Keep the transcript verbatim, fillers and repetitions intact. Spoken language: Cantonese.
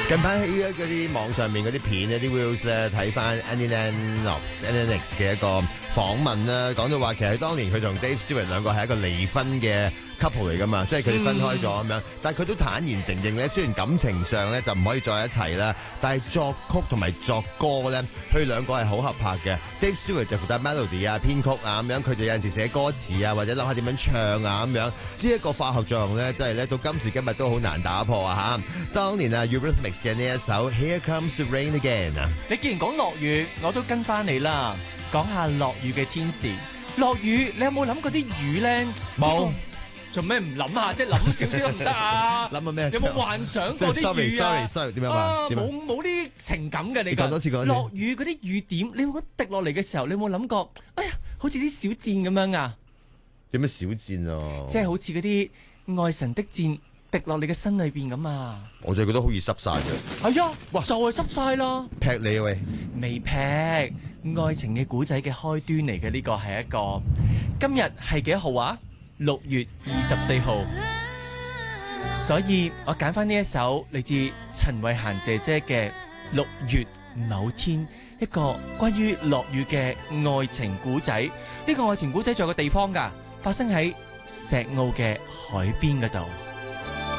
近排喺嗰啲網上面嗰啲片咧，啲 reels 咧睇翻 Annie Lennox 嘅一個訪問啦，講到話其實當年佢同 Dave Stewart 兩個係一個離婚嘅 couple 嚟噶嘛，即係佢哋分開咗咁樣，但係佢都坦然承認咧，雖然感情上咧就唔可以再一齊啦，但係作曲同埋作歌咧，佢哋兩個係好合拍嘅。Dave Stewart 就負責 melody 啊、編曲啊咁樣，佢就有陣時寫歌詞啊，或者諗下點樣唱啊咁樣。呢、這、一個化學作用咧，真係咧到今時今日都好難打破啊嚇！當年啊 Eurythmics 嘅呢一首 Here Comes the Rain Again 啊， 你既然講落雨，我都跟翻你啦，講下落雨嘅天時。落雨，你有冇諗過啲雨咧？ 冇。 做咩唔諗下？即係諗少少都唔得啊！ 諗下咩？ 有冇幻想過啲雨啊 ？Sorry，sorry，sorry，點樣啊？ 冇冇啲情感嘅你。 你講多次講。 落雨嗰啲雨點，你會覺得滴落嚟嘅時候，你有冇諗過？哎呀，好似啲小箭咁樣啊！ 有咩小箭啊？ 即係好似嗰啲愛神的箭滴落你嘅身裏邊咁啊！ 我就覺得好易濕晒嘅。 係啊， 哇， 就係濕晒啦！ 劈你喂！ 未劈，愛情嘅古仔嘅開端嚟嘅，呢個係一個。今日係幾多號啊？六月二十四號，所以我揀翻呢一首嚟自陳慧嫻姐姐嘅《六月某天》，一個關於落雨嘅愛情古仔。呢個愛情古仔仲有個地方噶，發生喺石澳嘅海邊嗰度。